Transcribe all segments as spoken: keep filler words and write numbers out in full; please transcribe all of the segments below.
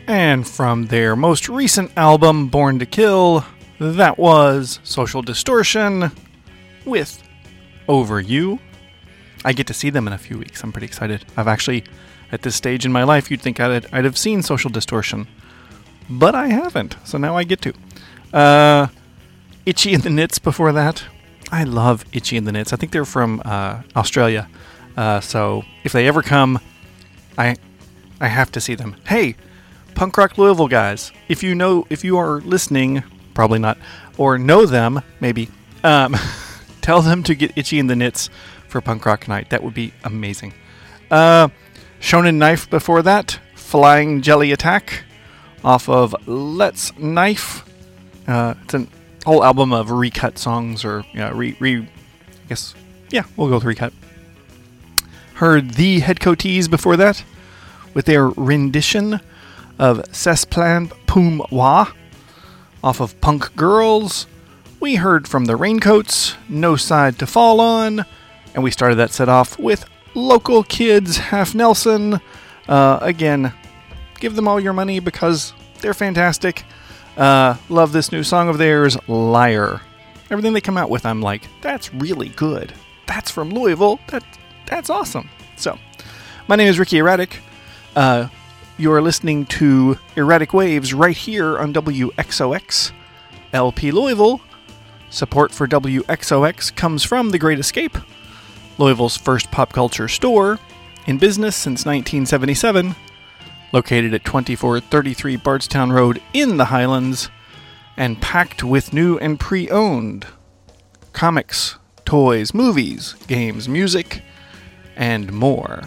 And from their most recent album, Born to Kill, that was Social Distortion with Over You. I get to see them in a few weeks. I'm pretty excited. I've actually, at this stage in my life, you'd think I'd, I'd have seen Social Distortion, but I haven't, so now I get to. Uh, Itchy and the Knits before that. I love Itchy and the Knits. I think they're from uh, Australia, uh, so if they ever come, I I have to see them. Hey, Punk Rock Louisville guys, if you know, if you are listening, probably not, or know them, maybe, um, tell them to get Itchy and the Knits for Punk Rock Night. That would be amazing. Uh, Shonen Knife before that, Flying Jelly Attack, off of Let's Knife. Uh, it's a whole album of recut songs, or yeah, re, re, I guess, yeah, we'll go with recut. Heard The Headcoatees before that, with their rendition of Cesplan Poum Wa, off of Punk Girls. We heard from the Raincoats, No Side to Fall On, and we started that set off with Local Kids, Half Nelson. Uh, again, give them all your money because they're fantastic. Uh, love this new song of theirs, Liar. Everything they come out with, I'm like, that's really good. That's from Louisville. That, that's awesome. So, my name is Ricky Erratic. Uh, you're listening to Erratic Waves right here on W X O X L P Louisville. Support for W X O X comes from The Great Escape, Louisville's first pop culture store, in business since nineteen seventy-seven, located at twenty-four thirty-three Bardstown Road in the Highlands, and packed with new and pre-owned comics, toys, movies, games, music, and more.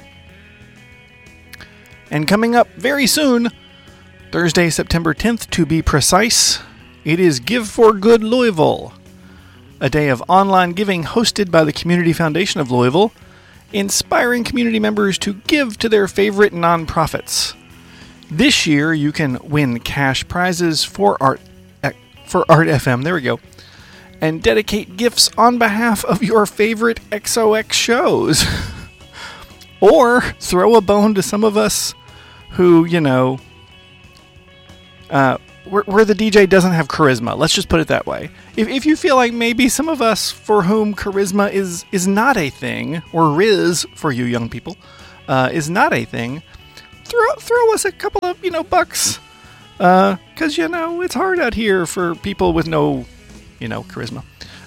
And coming up very soon, Thursday, September tenth to be precise, it is Give for Good Louisville, a day of online giving hosted by the Community Foundation of Louisville, inspiring community members to give to their favorite nonprofits. This year, you can win cash prizes for Art for Art F M, there we go, and dedicate gifts on behalf of your favorite X O X shows. Or throw a bone to some of us who, you know, uh, where, where the D J doesn't have charisma. Let's just put it that way. If if you feel like maybe some of us for whom charisma is, is not a thing, or Riz for you young people, uh, is not a thing, throw throw us a couple of, you know, bucks. Uh, cause, you know, it's hard out here for people with no, you know, charisma.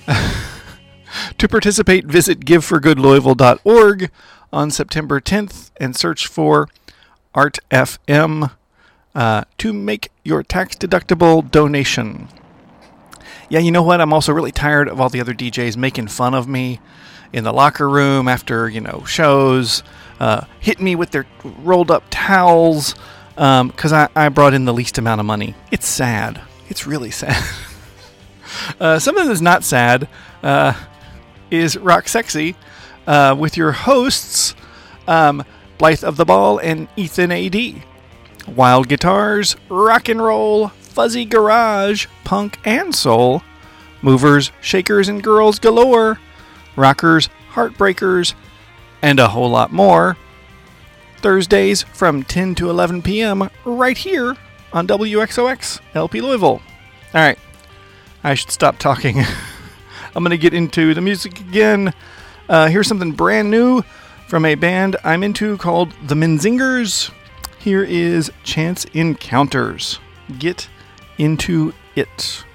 To participate, visit give for good louisville dot org on September tenth and search for Art F M uh, to make your tax-deductible donation. Yeah, you know what? I'm also really tired of all the other D Js making fun of me in the locker room after, you know, shows, uh, hitting me with their rolled-up towels, because um, I, I brought in the least amount of money. It's sad. It's really sad. uh, something that's not sad uh, is Rock Sexy, uh, with your hosts, um, Blythe of the Ball and Ethan A D. Wild guitars, rock and roll, fuzzy garage, punk and soul, movers, shakers, and girls galore, rockers, heartbreakers, and a whole lot more. Thursdays from ten to eleven p.m. right here on W X O X L P Louisville. Alright, I should stop talking. I'm going to get into the music again. Uh, here's something brand new from a band I'm into called The Menzingers. Here is Chance Encounters. Get into it.